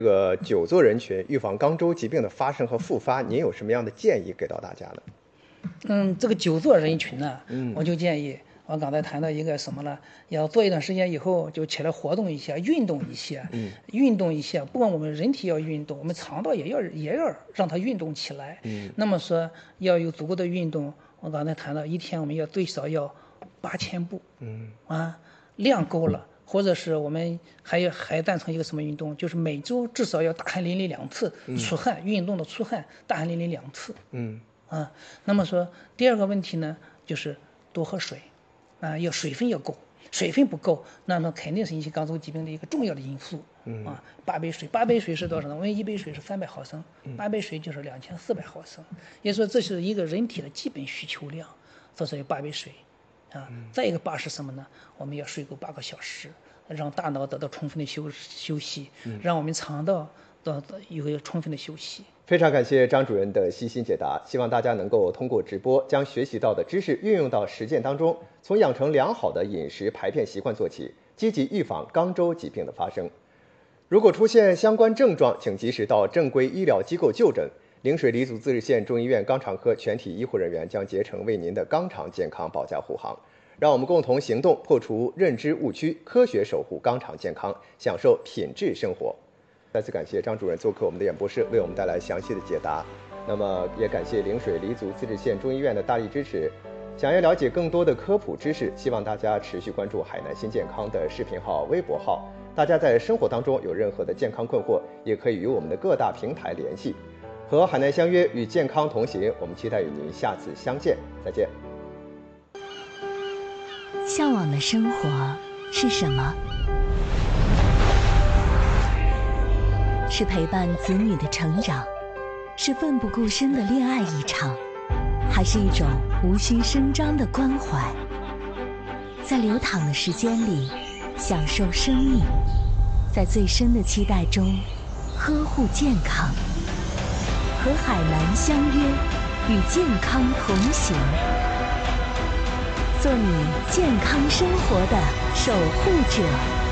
这个久坐人群预防肛周疾病的发生和复发，您有什么样的建议给到大家呢？ 这个久坐人群呢，我就建议，我刚才谈到一个什么呢？要做一段时间以后就起来活动一下，运动一下，运动一下。不光我们人体要运动，我们肠道也要让它运动起来。那么说要有足够的运动，我刚才谈到一天我们最少要8000步，量够了。或者是我们还赞成一个什么运动，就是每周至少要大汗淋漓2次，出汗运动的出汗，大汗淋漓2次。那么说第二个问题呢，就是多喝水，水分要够，水分不够，那么肯定是引起肛周疾病的一个重要的因素。8杯水，8杯水是多少呢？我们1杯水是300毫升，8杯水就是2400毫升，也就是说这是一个人体的基本需求量，这是有8杯水。再一个8是什么呢？我们要睡够8个小时，让大脑得到充分的休息，让我们肠道有一个充分的休息。 非常感谢张主任的悉心解答，希望大家能够通过直播将学习到的知识运用到实践当中，从养成良好的饮食排便习惯做起，积极预防肛周疾病的发生。如果出现相关症状，请及时到正规医疗机构就诊。陵水黎族自治县中医院肛肠科全体医护人员将竭诚为您的肛肠健康保驾护航。让我们共同行动，破除认知误区，科学守护肛肠健康，享受品质生活。再次感谢张主任做客我们的演播室，为我们带来详细的解答。那么也感谢陵水黎族自治县中医院的大力支持。想要了解更多的科普知识，希望大家持续关注海南新健康的视频号、微博号。大家在生活当中有任何的健康困惑，也可以与我们的各大平台联系。和海南相约，与健康同行，我们期待与您下次相见，再见。 向往的生活是什么？是陪伴子女的成长，是奋不顾身的恋爱一场，还是一种无需声张的关怀？在流淌的时间里，享受生命，在最深的期待中，呵护健康。和海南相约，与健康同行，做你健康生活的守护者。